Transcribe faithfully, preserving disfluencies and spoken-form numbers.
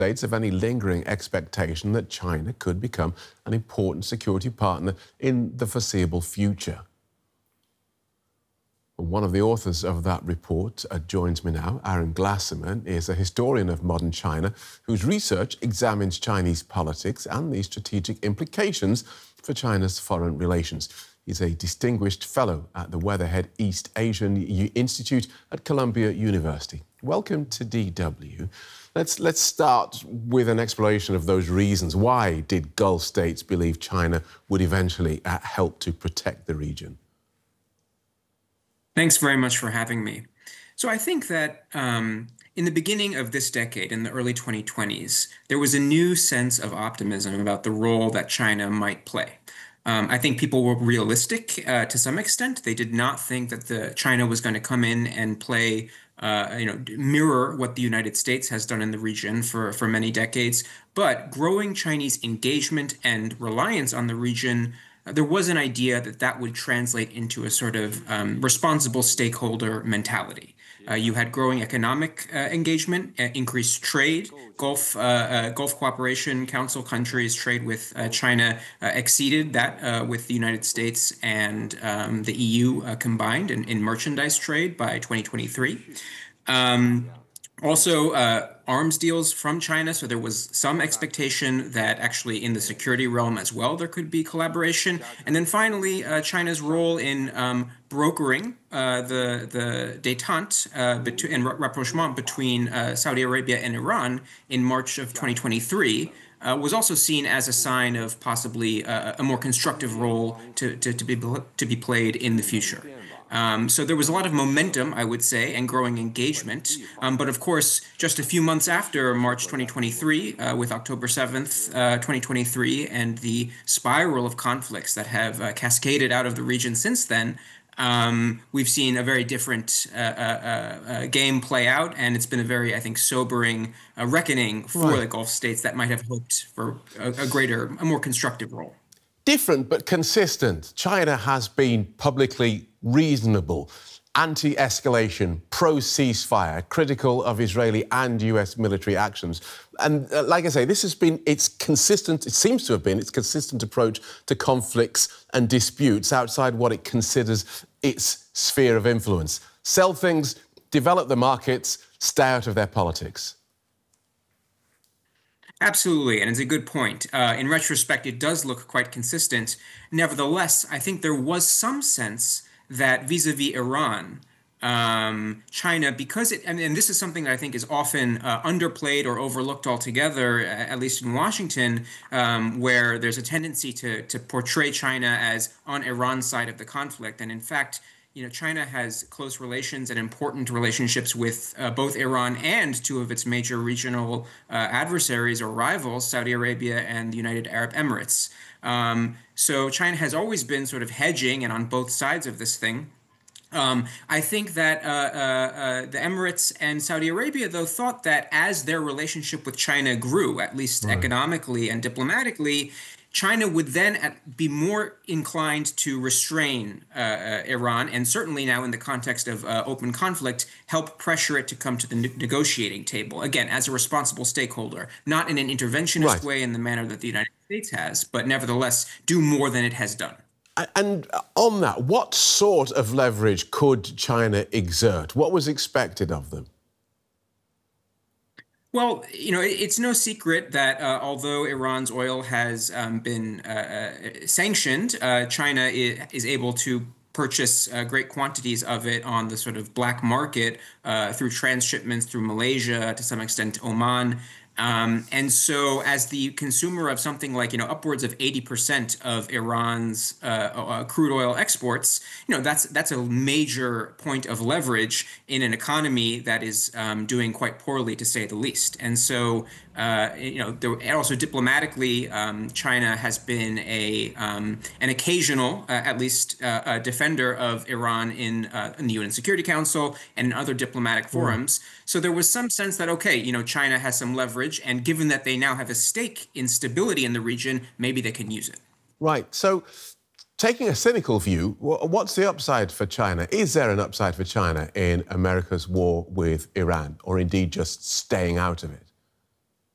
States of any lingering expectation that China could become an important security partner in the foreseeable future. One of the authors of that report uh, joins me now. Aaron Glasserman is a historian of modern China whose research examines Chinese politics and the strategic implications for China's foreign relations. He's a distinguished fellow at the Weatherhead East Asian Institute at Columbia University. Welcome to D W. Let's, let's start with an exploration of those reasons. Why did Gulf states believe China would eventually uh, help to protect the region? Thanks very much for having me. So I think that um, in the beginning of this decade, in the early twenty twenties, there was a new sense of optimism about the role that China might play. Um, I think people were realistic uh, to some extent. They did not think that the China was going to come in and play, uh, you know, mirror what the United States has done in the region for, for many decades. But growing Chinese engagement and reliance on the region, there was an idea that that would translate into a sort of um, responsible stakeholder mentality. Uh, you had growing economic uh, engagement, uh, increased trade. Gulf, uh, uh, Gulf Cooperation Council countries' trade with uh, China uh, exceeded that uh, with the United States and um, the E U uh, combined in, in merchandise trade by twenty twenty-three. Um, Also, uh, arms deals from China, so there was some expectation that actually in the security realm as well there could be collaboration. And then finally, uh, China's role in um, brokering uh, the the détente uh, and rapprochement between uh, Saudi Arabia and Iran in March of twenty twenty-three uh, was also seen as a sign of possibly uh, a more constructive role to, to, to, be, to be played in the future. Um, so there was a lot of momentum, I would say, and growing engagement. Um, but of course, just a few months after March twenty twenty-three, uh, with October seventh, uh, twenty twenty-three, and the spiral of conflicts that have uh, cascaded out of the region since then, um, we've seen a very different uh, uh, uh, game play out. And it's been a very, I think, sobering uh, reckoning for Right. the Gulf states that might have hoped for a, a greater, a more constructive role. Different but consistent. China has been publicly reasonable, anti-escalation, pro-ceasefire, critical of Israeli and U S military actions. And uh, like I say, this has been its consistent, it seems to have been its consistent approach to conflicts and disputes outside what it considers its sphere of influence. Sell things, develop the markets, stay out of their politics. Absolutely, and it's a good point. Uh, in retrospect, it does look quite consistent. Nevertheless, I think there was some sense that vis-a-vis Iran, um, China, because it, and, and this is something that I think is often uh, underplayed or overlooked altogether, at least in Washington, um, where there's a tendency to, to portray China as on Iran's side of the conflict. And in fact, you know, China has close relations and important relationships with uh, both Iran and two of its major regional uh, adversaries or rivals, Saudi Arabia and the United Arab Emirates. Um, so China has always been sort of hedging and on both sides of this thing. Um, I think that uh, uh, uh, the Emirates and Saudi Arabia, though, thought that as their relationship with China grew, at least right. economically and diplomatically, China would then at, be more inclined to restrain uh, uh, Iran, and certainly now in the context of uh, open conflict, help pressure it to come to the ne negotiating table, again, as a responsible stakeholder, not in an interventionist right. way in the manner that the United States has, but nevertheless do more than it has done. And on that, what sort of leverage could China exert? What was expected of them? Well, you know, it's no secret that uh, although Iran's oil has um, been uh, sanctioned, uh, China is able to purchase uh, great quantities of it on the sort of black market uh, through transshipments through Malaysia, to some extent Oman. Um, and so as the consumer of something like, you know, upwards of eighty percent of Iran's uh, uh, crude oil exports, you know, that's that's a major point of leverage in an economy that is um, doing quite poorly, to say the least. And so, uh, you know, there, and also diplomatically, um, China has been a um, an occasional, uh, at least, uh, a defender of Iran in, uh, in the U N Security Council and in other diplomatic forums. Mm. So there was some sense that, okay, you know, China has some leverage, and given that they now have a stake in stability in the region, maybe they can use it. Right. So taking a cynical view, what's the upside for China? Is there an upside for China in America's war with Iran, or indeed just staying out of it?